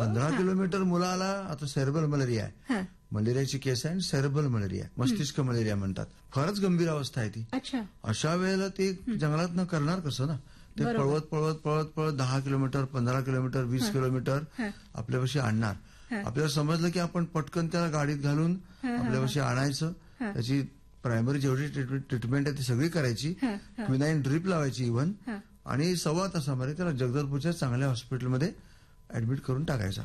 15 kilometre मुलाला आता cerebral malaria आहे, मलेरियाची केस आहे आणि सेरेब्रल मलेरिया मस्तिष्क मलेरिया म्हणतात. फारच गंभीर अवस्था आहे ती. अशा वेळेला ते जंगलात न करणार कसं ना, ते पळवत पळवत पळवत पळवत 10 किलोमीटर 15 किलोमीटर 20 किलोमीटर आपल्यापाशी आणणार. आपल्याला समजलं की आपण पटकन त्याला गाडीत घालून आपल्यापाशी आणायचं, त्याची प्रायमरी जेवढी ट्रीटमेंट आहे ती सगळी करायची, क्विनाईन ड्रीप लावायची इव्हन, आणि 1.25 तासामध्ये त्याला जगदलपूरच्या चांगल्या हॉस्पिटलमध्ये ऍडमिट करून टाकायचा.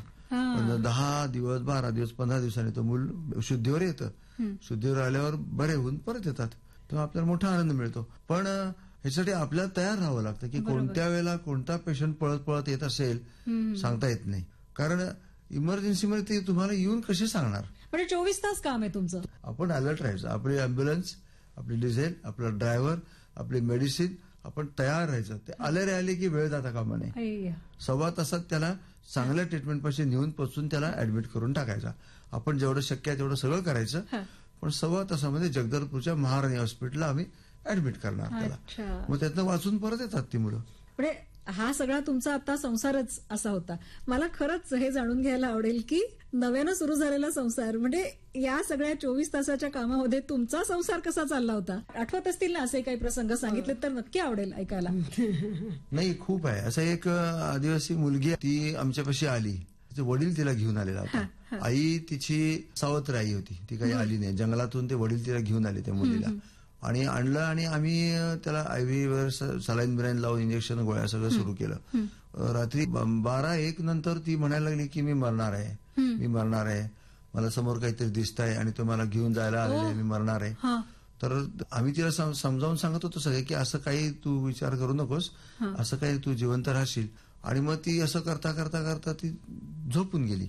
10 दिवस 12 दिवस 15 दिवसांनी तो मूल शुद्धीवर येतं. शुद्धीवर आल्यावर बरे होऊन परत येतात, तेव्हा आपल्याला मोठा आनंद मिळतो. पण ह्यासाठी आपल्याला तयार राहावं लागतं की कोणत्या वेळेला कोणता पेशंट पळत पळत येत असेल सांगता येत नाही. कारण इमर्जन्सीमध्ये ते तुम्हाला येऊन कसे सांगणार. म्हणजे 24 तास काम आहे तुमचं. आपण अलर्ट राहायचं. आपली अँब्युलन्स, आपली डिझेल, आपला ड्रायव्हर, आपली मेडिसिन, आपण तयार राहायचं. ते आले की वेळ जाता कामा नये. 1.25 तासात त्याला चांगल्या ट्रीटमेंट पाशी नेऊन पोचून त्याला ऍडमिट करून टाकायचा. आपण जेवढं शक्य आहे तेवढं सगळं करायचं, पण 1.25 तासामध्ये जगदलपूरच्या महाराणी हॉस्पिटलला आम्ही ऍडमिट करणार त्याला. मग त्यातनं वाचून परत येतात ती मुलं. म्हणजे हा सगळा तुमचा आता संसारच असा होता. मला खरंच हे जाणून घ्यायला आवडेल की नव्यानं सुरू झालेला संसार, म्हणजे या सगळ्या 24 तासाच्या कामामध्ये तुमचा संसार कसा चालला होता. आठवत असतील ना असे काही प्रसंग, सांगितले तर नक्की आवडेल ऐकायला. नाही, खूप आहे. असं एक आदिवासी मुलगी ती आमच्यापाशी आली, तिचे वडील तिला घेऊन आलेला होता. आई तिची सावत्र आई होती, ती काही आली नाही. जंगलातून ते वडील तिला घेऊन आले त्या मुलीला आणि आणलं, आणि आम्ही त्याला आयव्ही वर सलाईन बिलाईन लावून इंजेक्शन गोळ्या सगळं सुरू केलं. रात्री 12-1 नंतर ती म्हणायला लागली की मी मरणार आहे, मी मरणार आहे, मला समोर काहीतरी दिसत आहे आणि तो मला घेऊन जायला आलेले, मी मरणार आहे. तर आम्ही तिला समजावून सांगत होतो सगळे की असं काही तू विचार करू नकोस, असं काही तू जिवंत राहशील. आणि मग ती असं करता करता करता ती झोपून गेली.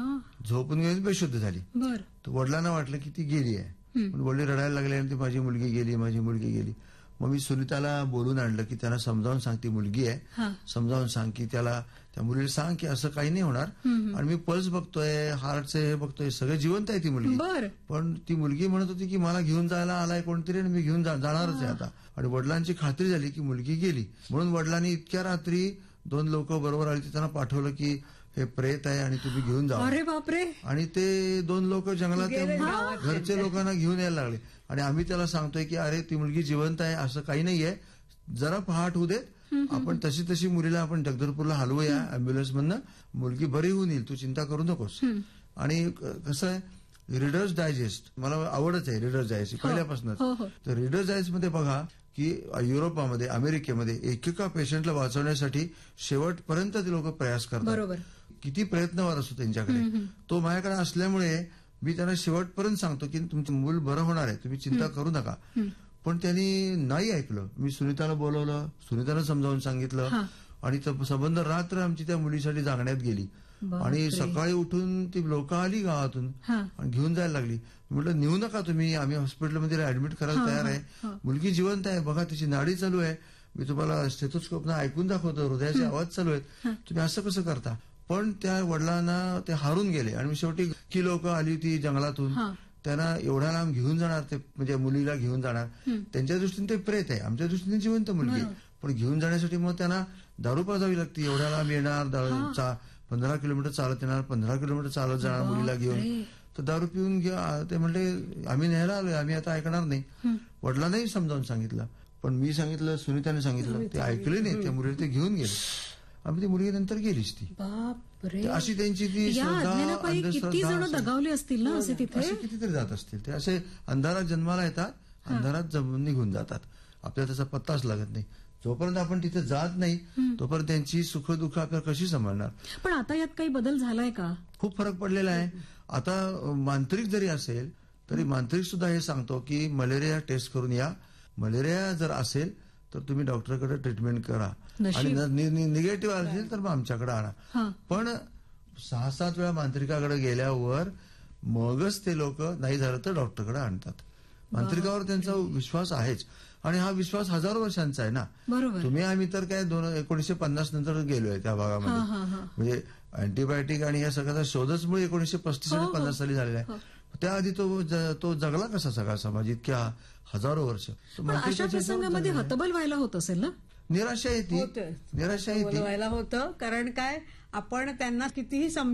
झोपून गेली, बेशुद्ध झाली. तर वडिलांना वाटलं की ती गेली आहे, पण वडील रडायला लागले आणि ती माझी मुलगी गेली, माझी मुलगी गेली. मग मी सुनीताला बोलून आणलं की त्याला समजावून सांग, ती मुलगी आहे, समजावून सांग की त्याला, त्या मुलीला सांग की असं काही नाही होणार. आणि मी पल्स बघतोय, हार्टचे हे बघतोय, सगळं जिवंत आहे ती मुलगी. पण ती मुलगी म्हणत होती की मला घेऊन जायला आलाय कोणतरी आणि मी घेऊन जाणारच आहे आता. आणि वडिलांची खात्री झाली की मुलगी गेली, म्हणून वडिलांनी इतक्या रात्री 2 लोक बरोबर आली, त्यांना पाठवलं की हे प्रेत आहे आणि तुम्ही घेऊन जा. अरे बापरे. आणि ते 2 लोक जंगलात घरच्या लोकांना घेऊन यायला लागले. आणि आम्ही त्याला सांगतोय की अरे ती मुलगी जिवंत आहे, असं काही नाहीये, जरा पहाट होऊ देत, आपण तशी मुलीला आपण जगदलपूरला हलवूया अँब्युलन्स मधनं, मुलगी बरी होऊन येईल, तू चिंता करू नकोस. आणि कसं आहे, रीडर्स डायजेस्ट मला आवडच आहे, रीडर्स डायजेस्ट पहिल्यापासूनच. तर रीडर्स डायजेस्ट मध्ये बघा की युरोपामध्ये, अमेरिकेमध्ये एकेका पेशंटला वाचवण्यासाठी शेवटपर्यंत ते लोक प्रयास करतात. किती प्रयत्नवार असतो त्यांच्याकडे. तो माझ्याकडे असल्यामुळे मी त्यांना शेवटपर्यंत सांगतो की तुमचं मूल बरं होणार आहे, तुम्ही चिंता करू नका. पण त्यांनी नाही ऐकलं. मी सुनीताला बोलवलं, सुनीताला समजावून सांगितलं, आणि संबंध रात्र आमची त्या मुलीसाठी जागण्यात गेली. आणि सकाळी उठून ती लोक आली गावातून आणि घेऊन जायला लागली. म्हटलं नेऊ नका तुम्ही, आम्ही हॉस्पिटलमध्ये ऍडमिट करायला तयार आहे, मुलगी जिवंत आहे, बघा तिची नाडी चालू आहे, मी तुम्हाला स्टेथोस्कोपनं ऐकून दाखवतो, हृदयाचे आवाज चालू आहेत, तुम्ही असं कसं करता. पण त्या वडिलांना ते हारून गेले. आणि शेवटी की लोक आली होती जंगलातून, त्यांना एवढ्या लांब घेऊन जाणार, ते म्हणजे मुलीला घेऊन जाणार. त्यांच्या दृष्टीने ते प्रेत आहे, आमच्या दृष्टीने जिवंत मुलगी. पण घेऊन जाण्यासाठी मग त्यांना दारू पाजावी लागते. एवढ्या लांब येणार, 15 किलोमीटर चालत येणार, 15 किलोमीटर चालत जाणार मुलीला घेऊन. तर दारू पिऊन ते म्हणले आम्ही न्यायला आलोय, आम्ही आता ऐकणार नाही. वडिलांनाही समजावून सांगितलं, पण मी सांगितलं, सुनीताने सांगितलं, ते ऐकले नाही. त्या मुलीला ते घेऊन गेले. आम्ही ती मुलगी नंतर गेलीच ती. अशी त्यांची ती दगावली असतील ना, असे तिथे असे कितीतरी जात असतील. ते असे अंधारात जन्माला येतात, अंधारात निघून जातात, आपल्याला त्याचा पत्ताच लागत नाही. जोपर्यंत आपण तिथे जात नाही तोपर्यंत त्यांची सुख दुःख आपल्याला कशी सांभाळणार. पण आता यात काही बदल झालाय का. खूप फरक पडलेला आहे. आता मांत्रिक जरी असेल तरी मांत्रिक सुद्धा हे सांगतो की मलेरिया टेस्ट करून या, मलेरिया जर असेल तर तुम्ही डॉक्टरकडे ट्रीटमेंट करा, आणि निगेटिव्ह असेल तर मग आमच्याकडे आणा. पण 6-7 वेळा मांत्रिकाकडे गेल्यावर मगच ते लोक नाही झालं तर डॉक्टरकडे आणतात. मांत्रिकावर त्यांचा विश्वास आहेच, आणि हा विश्वास हजारो वर्षांचा आहे ना. तुम्ही आम्ही तर काय 1950 नंतर गेलोय त्या भागामध्ये. म्हणजे अँटीबायोटिक आणि या सगळ्याचा शोधच मुळे 1935 आणि 50 साली झालेला आहे. त्याआधी तो जगला कसा सगळा समाज इतक्या हजारो वर्ष. अशा प्रसंगामध्ये हतबल व्हायला होत असेल ना. निराशा येते, निराशा येते व्हायला होतं. कारण काय, आपण त्यांना कितीही